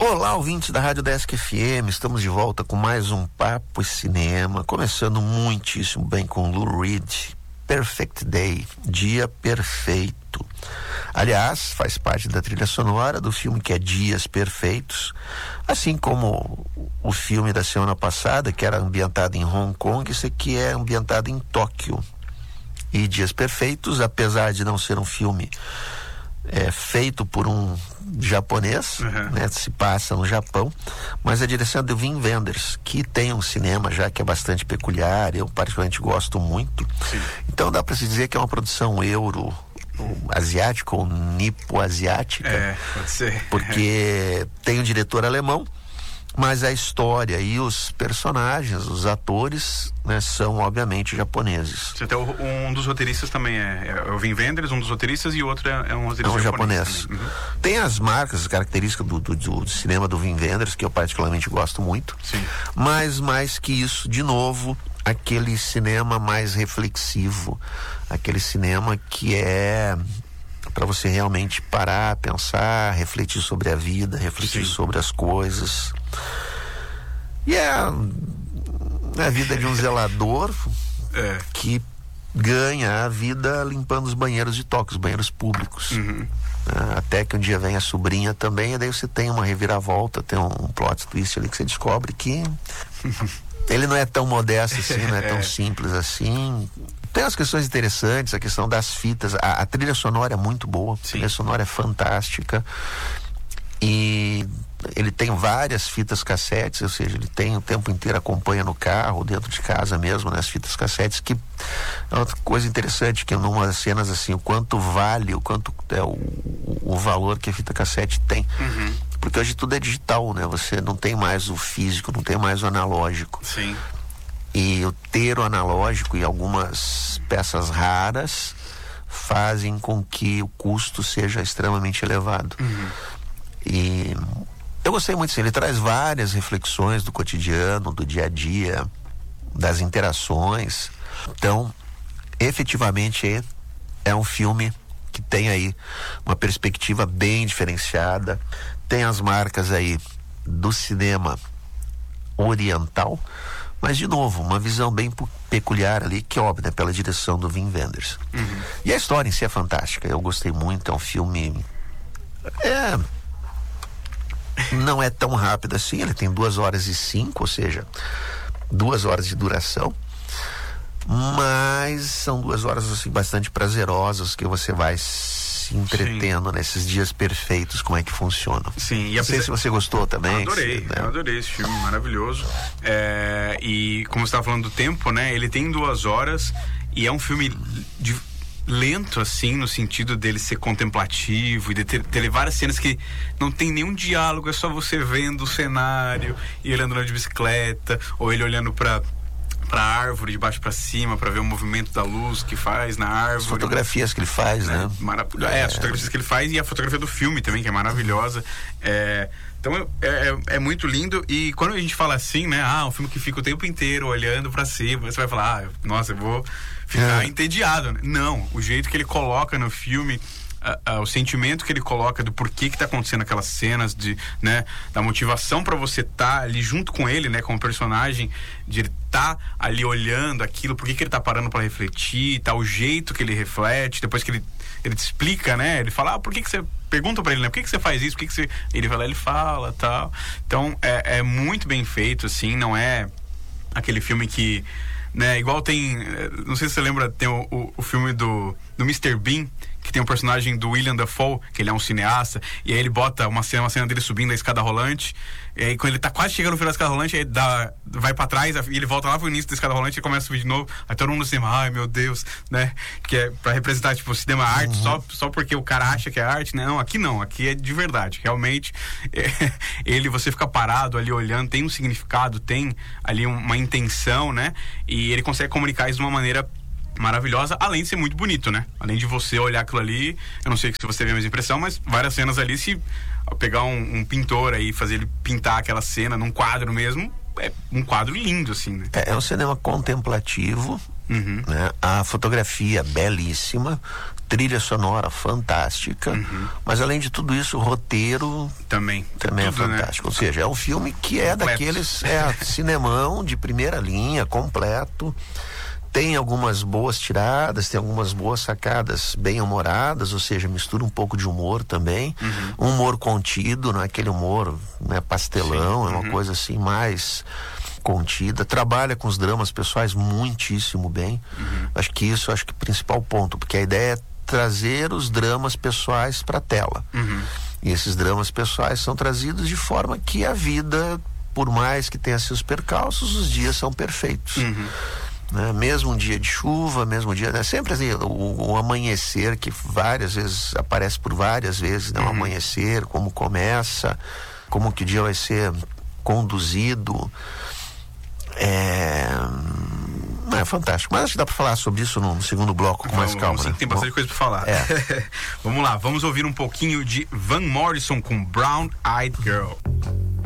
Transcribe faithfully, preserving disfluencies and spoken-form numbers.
Olá, ouvintes da Rádio Desk F M, estamos de volta com mais um Papo e Cinema, começando muitíssimo bem com Lou Reed, Perfect Day, Dia Perfeito. Aliás, faz parte da trilha sonora do filme que é Dias Perfeitos, assim como o filme da semana passada, que era ambientado em Hong Kong, esse aqui é ambientado em Tóquio. E Dias Perfeitos, apesar de não ser um filme é, feito por um japonês, uhum. né, se passa no Japão, mas a direção é do Wim Wenders, que tem um cinema já que é bastante peculiar, eu particularmente gosto muito. Sim. Então dá para se dizer que é uma produção euro asiática ou nipo-asiática, é, pode ser. Porque tem um diretor alemão, mas a história e os personagens, os atores, né, são obviamente japoneses. Até um dos roteiristas também é, é o Wim Wenders, um dos roteiristas, e o outro é, é um roteirista é um japonês. japonês. Uhum. Tem as marcas, as características do, do, do cinema do Wim Wenders, que eu particularmente gosto muito. Sim. Mas mais que isso, de novo, aquele cinema mais reflexivo, aquele cinema que é para você realmente parar, pensar, refletir sobre a vida, refletir Sim. sobre as coisas. E é a vida de um zelador é. que ganha a vida limpando os banheiros de Tóquio, os banheiros públicos. Uhum. Até que um dia vem a sobrinha também, e daí você tem uma reviravolta, tem um plot twist ali que você descobre que ele não é tão modesto assim, não é tão simples assim. Tem umas questões interessantes, a questão das fitas, a, a trilha sonora é muito boa, Sim. a trilha sonora é fantástica, e ele tem várias fitas cassetes, ou seja, ele tem o tempo inteiro, acompanha no carro, dentro de casa mesmo, né, as fitas cassetes, que é outra coisa interessante, que numa das cenas assim, o quanto vale, o quanto é o, o valor que a fita cassete tem. Uhum. Porque hoje tudo é digital, né, você não tem mais o físico, não tem mais o analógico. Sim. E o ter o analógico e algumas peças raras fazem com que o custo seja extremamente elevado. Uhum. E eu gostei muito, assim, ele traz várias reflexões do cotidiano, do dia a dia, das interações. Então, efetivamente, é um filme que tem aí uma perspectiva bem diferenciada, tem as marcas aí do cinema oriental, mas de novo, uma visão bem peculiar ali, que é óbvio, né, pela direção do Wim Wenders. Uhum. E a história em si é fantástica, eu gostei muito, é um filme é não é tão rápido assim, ele tem duas horas e cinco, ou seja, duas horas de duração, mas são duas horas assim bastante prazerosas, que você vai se entretendo Sim. nesses dias perfeitos, como é que funciona. Sim, e não sei se você gostou também. Eu adorei, se, né? eu adorei esse filme, maravilhoso. É, e como você estava falando do tempo, né? Ele tem duas horas e é um filme de, lento, assim, no sentido dele ser contemplativo e de ter, ter várias cenas que não tem nenhum diálogo, é só você vendo o cenário e ele andando de bicicleta, ou ele olhando para pra árvore de baixo pra cima, pra ver o movimento da luz que faz na árvore. As fotografias que ele faz, né? né? Maravilhoso. É, as fotografias que ele faz e a fotografia do filme também, que é maravilhosa. É, então é, é, é muito lindo. E quando a gente fala assim, né? Ah, um filme que fica o tempo inteiro olhando pra cima, você vai falar, ah, nossa, eu vou ficar é. entediado. Não, o jeito que ele coloca no filme, Uh, uh, o sentimento que ele coloca do porquê que tá acontecendo aquelas cenas, de, né, da motivação para você estar tá ali junto com ele, né, como personagem, de ele tá ali olhando aquilo, por que que ele tá parando para refletir, tá, o jeito que ele reflete, depois que ele, ele te explica, né, ele fala, ah, por que que você, pergunta para ele, né, por que que você faz isso, por que que você, ele vai lá, ele fala, tal, então é, é muito bem feito, assim, não é aquele filme que, né, igual tem, não sei se você lembra, tem o, o, o filme do, do mister Bean, que tem um personagem do William Dafoe, que ele é um cineasta, e aí ele bota uma cena, uma cena dele subindo a escada rolante, e aí quando ele tá quase chegando no final da escada rolante, aí dá, vai pra trás, e ele volta lá pro início da escada rolante e começa a subir de novo, aí todo mundo no cinema, ai meu Deus, né, que é pra representar, tipo, o cinema é arte, uhum. só, só porque o cara acha que é arte, né, não, aqui não, aqui é de verdade, realmente, é, ele, você fica parado ali olhando, tem um significado, tem ali uma intenção, né, e ele consegue comunicar isso de uma maneira maravilhosa, além de ser muito bonito, né? Além de você olhar aquilo ali, eu não sei se você vê a mesma impressão, mas várias cenas ali, se pegar um, um pintor aí, fazer ele pintar aquela cena num quadro mesmo, é um quadro lindo, assim, né? É, é um cinema contemplativo, Uhum. Né? A fotografia belíssima, trilha sonora fantástica, uhum. mas além de tudo isso, o roteiro também, também tudo, é fantástico. Né? Ou seja, é um filme que é completo. daqueles é, cinemão de primeira linha, completo. Tem algumas boas tiradas, tem algumas boas sacadas bem humoradas, ou seja, mistura um pouco de humor também. Uhum. Um humor contido, não é aquele humor, né, pastelão, Sim. é uma uhum. coisa assim mais contida. Trabalha com os dramas pessoais muitíssimo bem. Uhum. Acho que isso acho que é o principal ponto, porque a ideia é trazer os dramas pessoais para a tela. Uhum. E esses dramas pessoais são trazidos de forma que a vida, por mais que tenha seus percalços, os dias são perfeitos. Uhum. Né? Mesmo um dia de chuva, mesmo dia, né? Sempre assim, o, o amanhecer que várias vezes aparece por várias vezes, né? O uhum. amanhecer, como começa, como que o dia vai ser conduzido, é, é fantástico, mas acho que dá para falar sobre isso no segundo bloco com vamos, mais calma, sim, né? tem bastante coisa para falar. É. Vamos lá, vamos ouvir um pouquinho de Van Morrison com Brown Eyed Girl.